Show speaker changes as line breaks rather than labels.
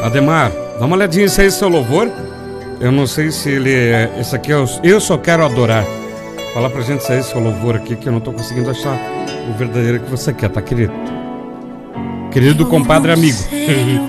Ademar, dá uma olhadinha se é esse seu louvor. Eu não sei se ele é... Esse aqui é o Eu Só Quero Adorar. Fala pra gente se é esse seu louvor aqui, que eu não tô conseguindo achar o verdadeiro que você quer, tá, querido? Querido compadre amigo.